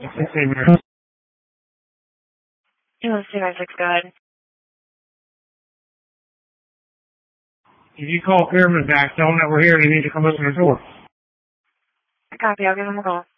Same here. Let's see if go ahead. If you call Fairman back, tell them that we're here and they need to come open the door. Copy, I'll give them a call.